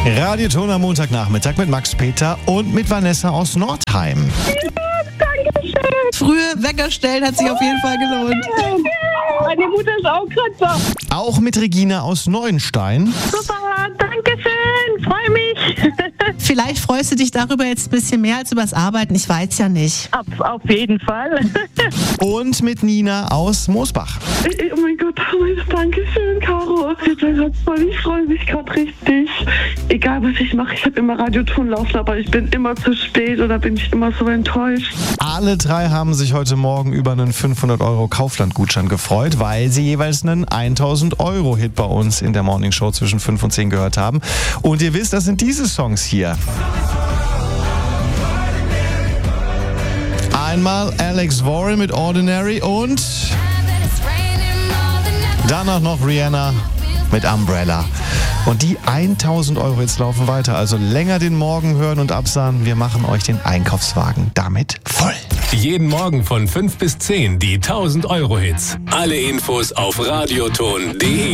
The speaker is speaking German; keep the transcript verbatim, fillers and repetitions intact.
Radioton am Montagnachmittag mit Max Peter und mit Vanessa aus Nordheim. Dankeschön. Frühe Wecker stellen hat sich auf jeden Fall gelohnt. Meine Mutter ist auch gerade da. Auch mit Regina aus Neuenstein. Super, Dankeschön. Freue mich. Vielleicht freust du dich darüber jetzt ein bisschen mehr als übers Arbeiten. Ich weiß ja nicht. Auf, auf jeden Fall. Und mit Nina aus Moosbach. Oh mein Gott, Dankeschön, Caro. Ich freue mich gerade richtig. Egal, was ich mache, ich habe immer Radioton laufen, aber ich bin immer zu spät oder bin ich immer so enttäuscht. Alle drei haben sich heute Morgen über einen fünfhundert Euro Kaufland-Gutschein gefreut, weil sie jeweils einen tausend Euro Hit bei uns in der Morningshow zwischen fünf und zehn gehört haben. Und ihr wisst, das sind diese Songs hier. Einmal Alex Warren mit Ordinary und danach noch Rihanna mit Umbrella. Und die tausend Euro jetzt laufen weiter. Also länger den Morgen hören und absahen. Wir machen euch den Einkaufswagen damit voll. Jeden Morgen von fünf bis zehn die tausend Euro Hits. Alle Infos auf radioton punkt de.